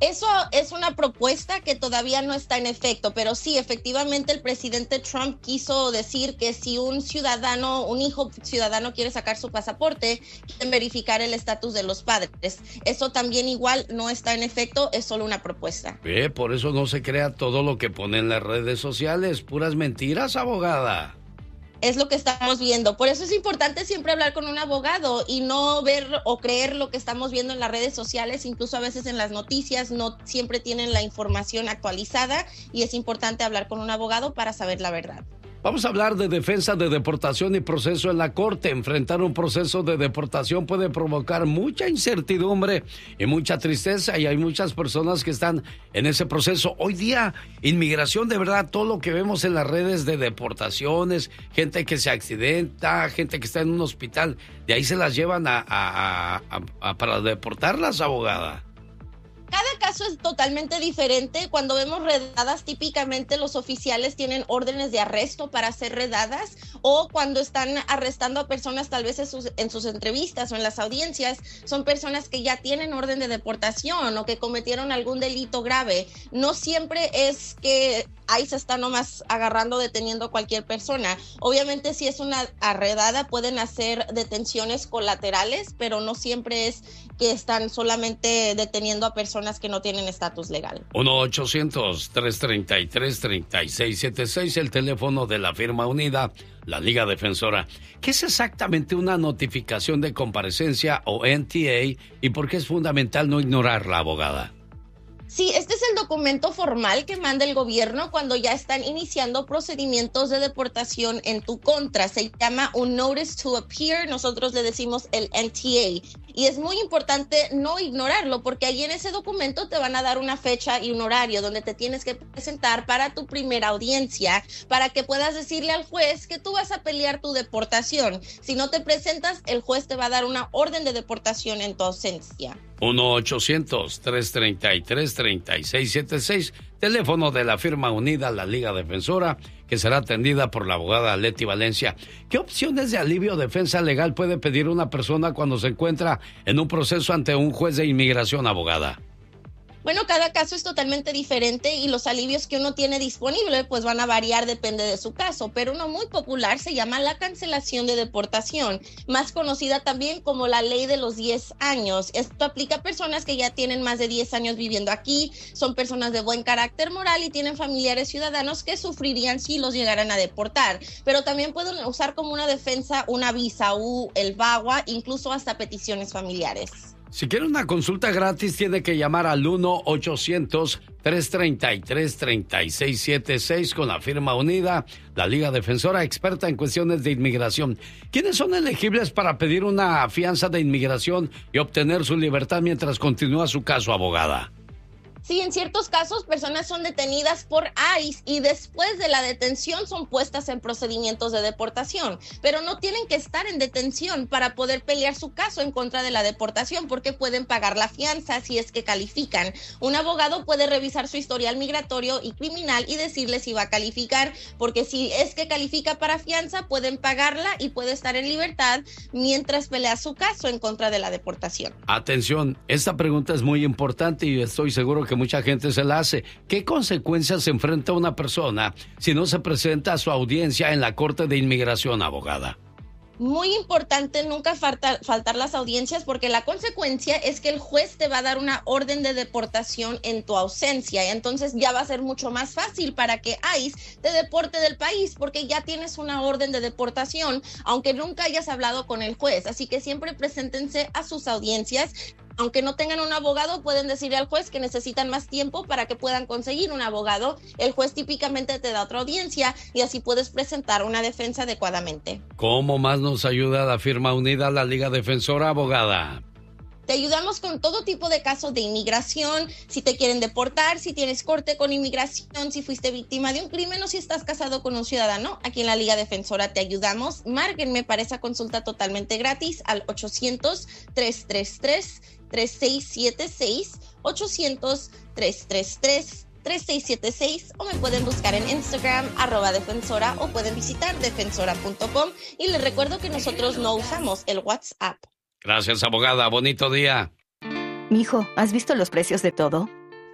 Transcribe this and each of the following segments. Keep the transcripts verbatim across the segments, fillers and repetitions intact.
Eso es una propuesta que todavía no está en efecto, pero sí, efectivamente el presidente Trump quiso decir que si un ciudadano, un hijo ciudadano quiere sacar su pasaporte, quieren verificar el estatus de los padres. Eso también igual no está en efecto, es solo una propuesta. Eh, por eso no se crea todo lo que ponen en las redes sociales, puras mentiras, abogada. Es lo que estamos viendo. Por eso es importante siempre hablar con un abogado y no ver o creer lo que estamos viendo en las redes sociales, incluso a veces en las noticias no siempre tienen la información actualizada y es importante hablar con un abogado para saber la verdad. Vamos a hablar de defensa de deportación y proceso en la corte. Enfrentar un proceso de deportación puede provocar mucha incertidumbre y mucha tristeza, y hay muchas personas que están en ese proceso. Hoy día, inmigración, de verdad, todo lo que vemos en las redes de deportaciones, gente que se accidenta, gente que está en un hospital, de ahí se las llevan a, a, a, a para deportarlas, abogada. Cada caso es totalmente diferente. Cuando vemos redadas, típicamente los oficiales tienen órdenes de arresto para hacer redadas, o cuando están arrestando a personas tal vez en sus, en sus entrevistas o en las audiencias, son personas que ya tienen orden de deportación o que cometieron algún delito grave. No siempre es que ahí se está nomás agarrando, deteniendo a cualquier persona. Obviamente si es una redada pueden hacer detenciones colaterales, pero no siempre es que están solamente deteniendo a personas que no tienen estatus legal. uno ochocientos, tres treinta y tres, treinta y seis setenta y seis, el teléfono de la firma unida, la Liga Defensora. ¿Qué es exactamente una notificación de comparecencia o N T A y por qué es fundamental no ignorarla, abogada? Sí, este es el documento formal que manda el gobierno cuando ya están iniciando procedimientos de deportación en tu contra. Se llama un Notice to Appear, nosotros le decimos el N T A. Y es muy importante no ignorarlo, porque ahí en ese documento te van a dar una fecha y un horario donde te tienes que presentar para tu primera audiencia, para que puedas decirle al juez que tú vas a pelear tu deportación. Si no te presentas, el juez te va a dar una orden de deportación en tu ausencia. uno ochocientos, tres treinta y tres, treinta y seis setenta y seis, teléfono de la firma unida, la Liga Defensora, que será atendida por la abogada Leti Valencia. ¿Qué opciones de alivio o defensa legal puede pedir una persona cuando se encuentra en un proceso ante un juez de inmigración, abogada? Bueno, cada caso es totalmente diferente y los alivios que uno tiene disponible pues van a variar, depende de su caso, pero uno muy popular se llama la cancelación de deportación, más conocida también como la ley de los diez años. Esto aplica a personas que ya tienen más de diez años viviendo aquí, son personas de buen carácter moral y tienen familiares ciudadanos que sufrirían si los llegaran a deportar, pero también pueden usar como una defensa una visa U, el V A W A, incluso hasta peticiones familiares. Si quiere una consulta gratis, tiene que llamar al uno ochocientos, tres treinta y tres, treinta y seis setenta y seis con la firma unida, la Liga Defensora, experta en cuestiones de inmigración. ¿Quiénes son elegibles para pedir una fianza de inmigración y obtener su libertad mientras continúa su caso, abogada? Sí, en ciertos casos personas son detenidas por I C E y después de la detención son puestas en procedimientos de deportación, pero no tienen que estar en detención para poder pelear su caso en contra de la deportación, porque pueden pagar la fianza si es que califican. Un abogado puede revisar su historial migratorio y criminal y decirle si va a calificar, porque si es que califica para fianza pueden pagarla y puede estar en libertad mientras pelea su caso en contra de la deportación. Atención, esta pregunta es muy importante y estoy seguro que mucha gente se la hace. ¿Qué consecuencias enfrenta una persona si no se presenta a su audiencia en la Corte de Inmigración, abogada? Muy importante nunca faltar, faltar las audiencias, porque la consecuencia es que el juez te va a dar una orden de deportación en tu ausencia, y entonces ya va a ser mucho más fácil para que I C E te deporte del país, porque ya tienes una orden de deportación, aunque nunca hayas hablado con el juez. Así que siempre preséntense a sus audiencias. Aunque no tengan un abogado, pueden decirle al juez que necesitan más tiempo para que puedan conseguir un abogado. El juez típicamente te da otra audiencia y así puedes presentar una defensa adecuadamente. ¿Cómo más nos ayuda la firma unida, la Liga Defensora, abogada? Te ayudamos con todo tipo de casos de inmigración, si te quieren deportar, si tienes corte con inmigración, si fuiste víctima de un crimen o si estás casado con un ciudadano. Aquí en la Liga Defensora te ayudamos. Márquenme para esa consulta totalmente gratis al ochocientos, tres tres tres, tres seis siete seis, ochocientos, tres tres tres, tres seis siete seis, o me pueden buscar en Instagram, arroba defensora, o pueden visitar defensora punto com. Y les recuerdo que nosotros no usamos el WhatsApp. Gracias, abogada. Bonito día. Mijo, ¿has visto los precios de todo?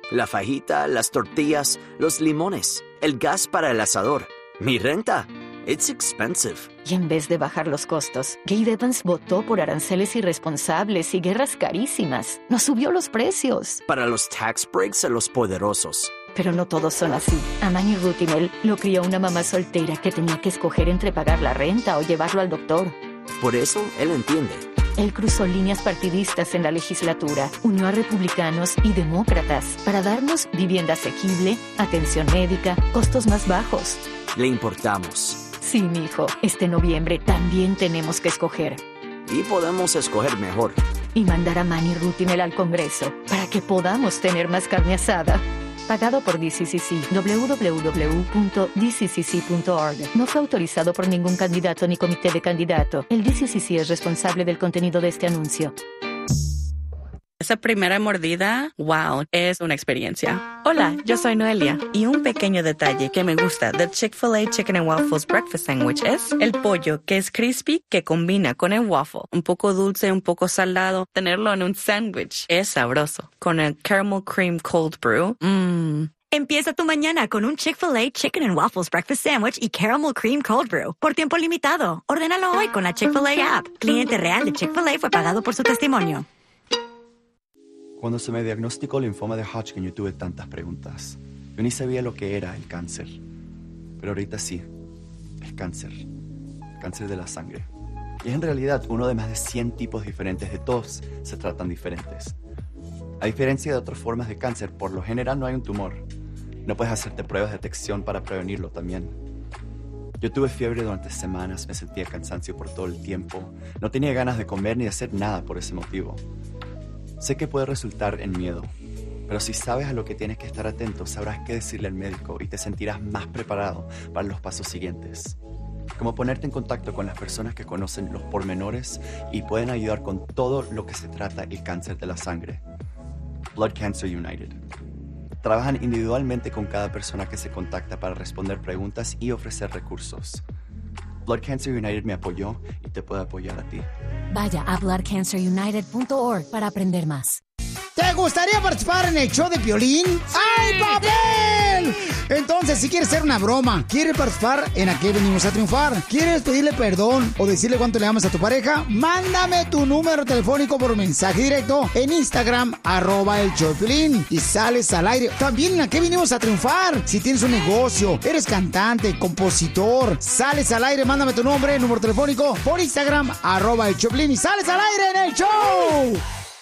La fajita, las tortillas, los limones, el gas para el asador, mi renta. It's expensive. Y en vez de bajar los costos, Gabe Evans votó por aranceles irresponsables y guerras carísimas. Nos subió los precios. Para los tax breaks a los poderosos. Pero no todos son así. A Manny Rutinel lo crió una mamá soltera que tenía que escoger entre pagar la renta o llevarlo al doctor. Por eso, él entiende. Él cruzó líneas partidistas en la legislatura, unió a republicanos y demócratas para darnos vivienda asequible, atención médica, costos más bajos. Le importamos. Sí, mijo, este noviembre también tenemos que escoger. Y podemos escoger mejor. Y mandar a Manny Rutinel al Congreso para que podamos tener más carne asada. Pagado por D C C C. doble u doble u doble u punto d c c c punto org. No fue autorizado por ningún candidato ni comité de candidato. El D C C C es responsable del contenido de este anuncio. Esa primera mordida, wow, es una experiencia. Hola, yo soy Noelia. Y un pequeño detalle que me gusta del Chick-fil-A Chicken and Waffles Breakfast Sandwich es el pollo, que es crispy, que combina con el waffle. Un poco dulce, un poco salado. Tenerlo en un sándwich es sabroso. Con el Caramel Cream Cold Brew, mmm. Empieza tu mañana con un Chick-fil-A Chicken and Waffles Breakfast Sandwich y Caramel Cream Cold Brew. Por tiempo limitado. Ordénalo hoy con la Chick-fil-A app. Cliente real de Chick-fil-A fue pagado por su testimonio. Cuando se me diagnosticó linfoma de Hodgkin, yo tuve tantas preguntas. Yo ni sabía lo que era el cáncer. Pero ahorita sí, es cáncer. Cáncer de la sangre. Y es en realidad uno de más de cien tipos diferentes. De todos se tratan diferentes. A diferencia de otras formas de cáncer, por lo general no hay un tumor. No puedes hacerte pruebas de detección para prevenirlo también. Yo tuve fiebre durante semanas, me sentía cansancio por todo el tiempo. No tenía ganas de comer ni de hacer nada por ese motivo. Sé que puede resultar en miedo, pero si sabes a lo que tienes que estar atento, sabrás qué decirle al médico y te sentirás más preparado para los pasos siguientes. Como ponerte en contacto con las personas que conocen los pormenores y pueden ayudar con todo lo que se trata el cáncer de la sangre. Blood Cancer United. Trabajan individualmente con cada persona que se contacta para responder preguntas y ofrecer recursos. Blood Cancer United me apoyó y te puede apoyar a ti. Vaya a blood cancer united punto org para aprender más. ¿Te gustaría participar en el show de Piolín? ¡Sí! ¡Ay, papel! Entonces, si quieres hacer una broma, quieres participar en Aquí Venimos a Triunfar, quieres pedirle perdón o decirle cuánto le amas a tu pareja, mándame tu número telefónico por mensaje directo en Instagram, arroba el show de Piolín, y sales al aire. También en Aquí Venimos a Triunfar. Si tienes un negocio, eres cantante, compositor, sales al aire, mándame tu nombre, número telefónico por Instagram, arroba el show de Piolín, y sales al aire en el show.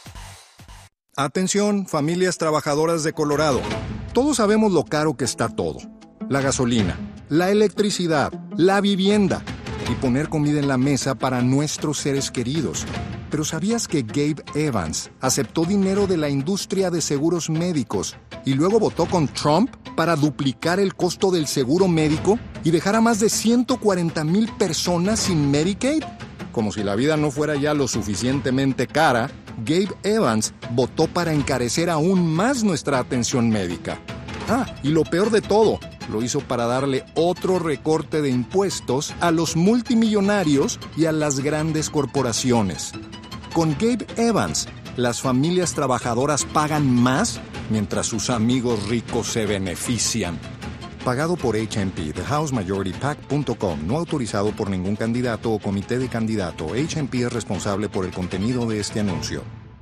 Atención, familias trabajadoras de Colorado. Todos sabemos lo caro que está todo. La gasolina, la electricidad, la vivienda y poner comida en la mesa para nuestros seres queridos. Pero ¿sabías que Gabe Evans aceptó dinero de la industria de seguros médicos y luego votó con Trump para duplicar el costo del seguro médico y dejar a más de ciento cuarenta mil personas sin Medicaid? Como si la vida no fuera ya lo suficientemente cara, Gabe Evans votó para encarecer aún más nuestra atención médica. Ah, y lo peor de todo, lo hizo para darle otro recorte de impuestos a los multimillonarios y a las grandes corporaciones. Con Gabe Evans, las familias trabajadoras pagan más mientras sus amigos ricos se benefician. Pagado por H M P, the house majority pac punto com, no autorizado por ningún candidato o comité de candidato. H M P es responsable por el contenido de este anuncio.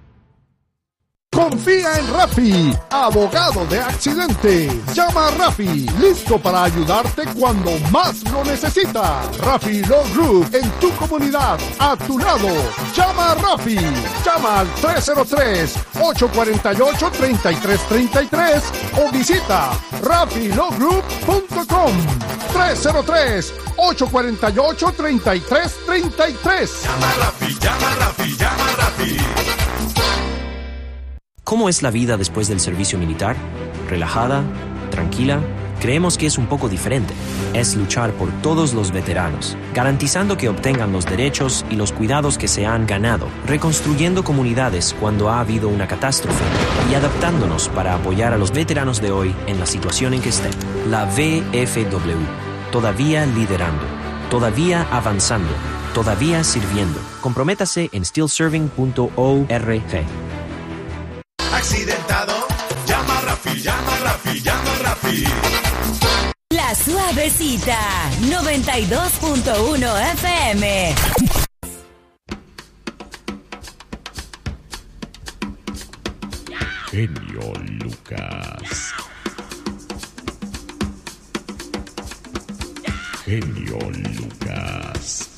Confía en Rafi, abogado de accidentes. Llama a Rafi, listo para ayudarte cuando más lo necesitas. Rafi Law Group, en tu comunidad, a tu lado. Llama a Rafi. Llama al tres cero tres, ocho cuatro ocho, tres tres tres tres o visita rafi law group punto com. tres cero tres, ocho cuatro ocho, tres tres tres tres. Llama a Rafi, llama a Rafi, llama a Rafi. ¿Cómo es la vida después del servicio militar? ¿Relajada? ¿Tranquila? Creemos que es un poco diferente. Es luchar por todos los veteranos, garantizando que obtengan los derechos y los cuidados que se han ganado, reconstruyendo comunidades cuando ha habido una catástrofe y adaptándonos para apoyar a los veteranos de hoy en la situación en que estén. La V F W, todavía liderando, todavía avanzando, todavía sirviendo. Comprométase en still serving punto org. Accidentado, llama a Rafi, Rafi. La Suavecita, noventa y dos punto uno F M. Genio Lucas. Genio Lucas.